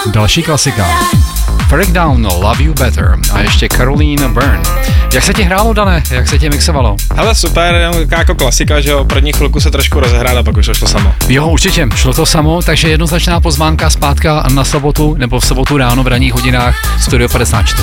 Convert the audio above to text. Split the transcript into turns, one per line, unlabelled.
Další klasika. Breakdown, Love You Better a ještě Caroline Byrne. Jak se ti hrálo, Dane? Jak se ti mixovalo?
Hele, super, jako klasika, že jo, první chvilku se trošku rozehrát a pak už to šlo samo.
Jo, určitě, šlo to samo, takže jednoznačná pozvánka zpátka na sobotu, nebo v sobotu ráno v ranních hodinách Studio 54.